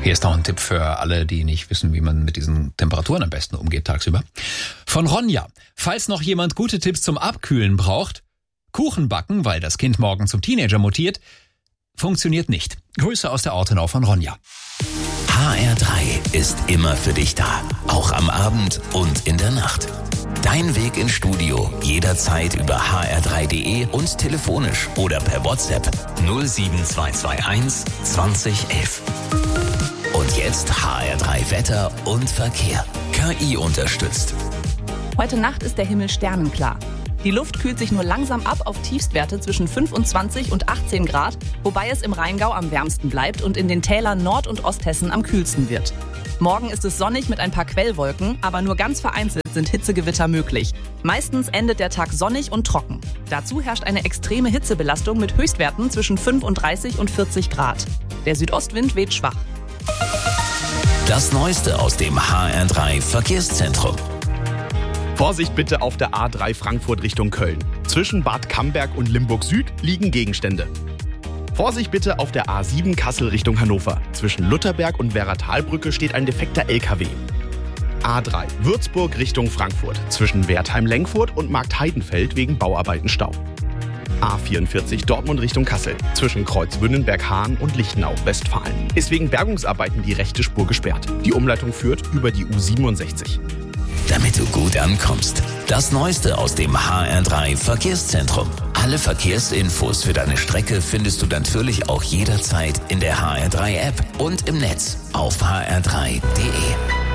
Hier ist noch ein Tipp für alle, die nicht wissen, wie man mit diesen Temperaturen am besten umgeht tagsüber. Von Ronja. Falls noch jemand gute Tipps zum Abkühlen braucht, Kuchen backen, weil das Kind morgen zum Teenager mutiert, funktioniert nicht. Grüße aus der Ortenau von Ronja. HR3 ist immer für dich da. Auch am Abend und in der Nacht. Dein Weg ins Studio jederzeit über hr3.de und telefonisch oder per WhatsApp 07221 2011. Und jetzt HR3 Wetter und Verkehr. KI unterstützt. Heute Nacht ist der Himmel sternenklar. Die Luft kühlt sich nur langsam ab auf Tiefstwerte zwischen 25 und 18 Grad, wobei es im Rheingau am wärmsten bleibt und in den Tälern Nord- und Osthessen am kühlsten wird. Morgen ist es sonnig mit ein paar Quellwolken, aber nur ganz vereinzelt sind Hitzegewitter möglich. Meistens endet der Tag sonnig und trocken. Dazu herrscht eine extreme Hitzebelastung mit Höchstwerten zwischen 35 und 40 Grad. Der Südostwind weht schwach. Das Neueste aus dem HR3 Verkehrszentrum. Vorsicht bitte auf der A3 Frankfurt Richtung Köln. Zwischen Bad Camberg und Limburg Süd liegen Gegenstände. Vorsicht bitte auf der A7 Kassel Richtung Hannover. Zwischen Lutherberg und Werratalbrücke steht ein defekter LKW. A3 Würzburg Richtung Frankfurt. Zwischen Wertheim-Lenkfurt und Marktheidenfeld wegen Bauarbeiten Stau. A44 Dortmund Richtung Kassel. Zwischen Kreuzwünnenberg-Hahn und Lichtenau, Westfalen. Ist wegen Bergungsarbeiten die rechte Spur gesperrt. Die Umleitung führt über die U67. Damit du gut ankommst. Das Neueste aus dem HR3 Verkehrszentrum. Alle Verkehrsinfos für deine Strecke findest du natürlich auch jederzeit in der HR3 App und im Netz auf hr3.de.